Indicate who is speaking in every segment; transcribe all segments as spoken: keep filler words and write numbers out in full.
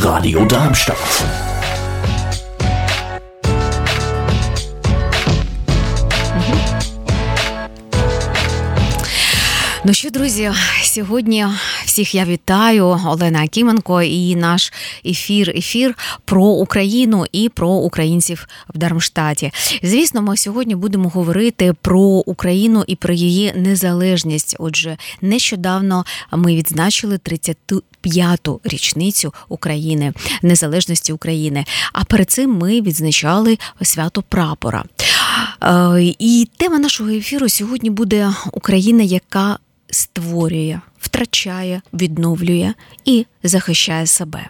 Speaker 1: Radio Darmstadt.
Speaker 2: Ну що, друзі, сьогодні всіх я вітаю, Олена Акіменко, і наш ефір, ефір про Україну і про українців в Дармштаті. Звісно, ми сьогодні будемо говорити про Україну і про її незалежність. Отже, нещодавно ми відзначили тридцять п'яту річницю України, незалежності України. А перед цим ми відзначали свято Прапора. І тема нашого ефіру сьогодні буде Україна, яка створює, втрачає, відновлює і захищає себе.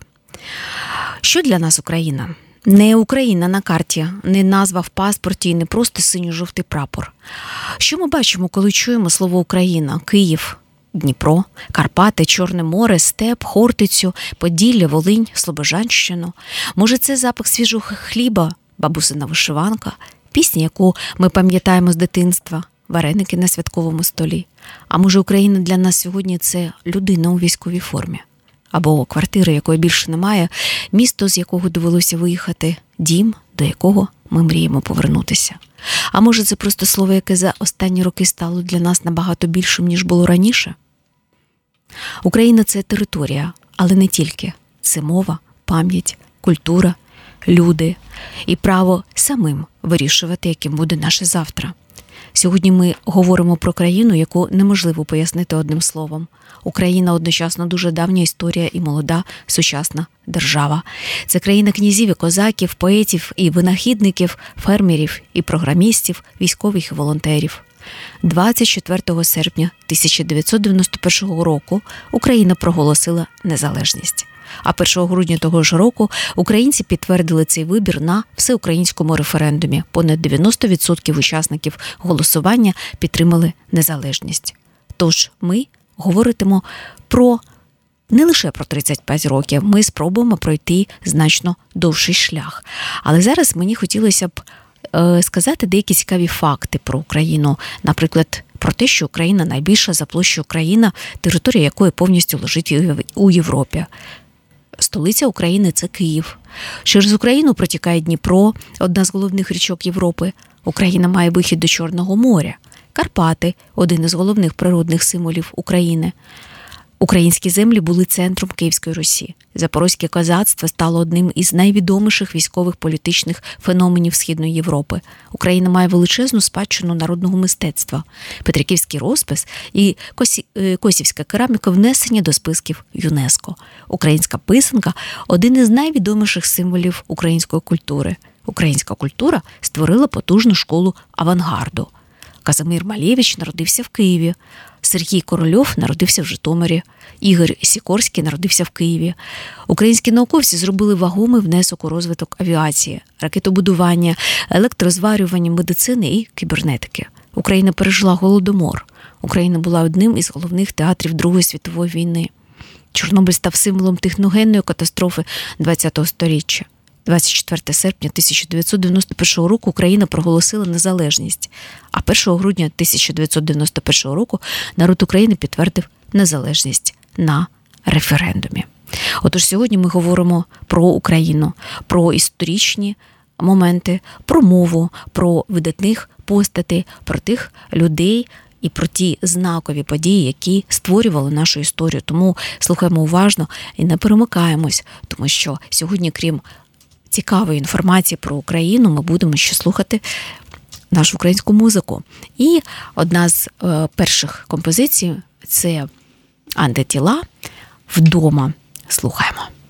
Speaker 2: Що для нас Україна? Не Україна на карті, не назва в паспорті і не просто синьо-жовтий прапор. Що ми бачимо, коли чуємо слово Україна? Київ, Дніпро, Карпати, Чорне море, степ, Хортицю, Поділля, Волинь, Слобожанщину. Може, це запах свіжого хліба, бабусина вишиванка, пісня, яку ми пам'ятаємо з дитинства, вареники на святковому столі. А може, Україна для нас сьогодні – це людина у військовій формі? Або квартира, якої більше немає, місто, з якого довелося виїхати, дім, до якого ми мріємо повернутися. А може, це просто слово, яке за останні роки стало для нас набагато більшим, ніж було раніше? Україна – це територія, але не тільки. Це мова, пам'ять, культура, люди і право самим вирішувати, яким буде наше завтра. Сьогодні ми говоримо про країну, яку неможливо пояснити одним словом. Україна одночасно дуже давня історія і молода, сучасна держава. Це країна князів і козаків, поетів і винахідників, фермерів і програмістів, військових і волонтерів. двадцять четвертого серпня тисяча дев'ятсот дев'яносто першого року Україна проголосила незалежність. А першого грудня того ж року українці підтвердили цей вибір на всеукраїнському референдумі. Понад дев'яносто відсотків учасників голосування підтримали незалежність. Тож ми говоритимо про не лише про тридцять п'ять років, ми спробуємо пройти значно довший шлях. Але зараз мені хотілося б е, сказати деякі цікаві факти про Україну. Наприклад, про те, що Україна найбільша за площею країна, територія якої повністю лежить у Європі. Столиця України – це Київ. Через Україну протікає Дніпро, одна з головних річок Європи. Україна має вихід до Чорного моря. Карпати – один із головних природних символів України. Українські землі були центром Київської Русі. Запорозьке козацтво стало одним із найвідоміших військових політичних феноменів Східної Європи. Україна має величезну спадщину народного мистецтва. Петриківський розпис і косі... косівська кераміка внесені до списків ЮНЕСКО. Українська писанка – один із найвідоміших символів української культури. Українська культура створила потужну школу авангарду. Казимир Малевич народився в Києві. Сергій Корольов народився в Житомирі. Ігор Сікорський народився в Києві. Українські науковці зробили вагомий внесок у розвиток авіації, ракетобудування, електрозварювання, медицини і кібернетики. Україна пережила Голодомор. Україна була одним із головних театрів Другої світової війни. Чорнобиль став символом техногенної катастрофи ХХ століття. двадцять четвертого серпня тисяча дев'ятсот дев'яносто першого року Україна проголосила незалежність, а першого грудня тисяча дев'ятсот дев'яносто першого року народ України підтвердив незалежність на референдумі. Отож, сьогодні ми говоримо про Україну, про історичні моменти, про мову, про видатних постатей, про тих людей і про ті знакові події, які створювали нашу історію. Тому слухаємо уважно і не перемикаємось, тому що сьогодні, крім цікавої інформації про Україну, ми будемо ще слухати нашу українську музику. І одна з е, перших композицій – це «Антитіла» «Вдома». Слухаємо.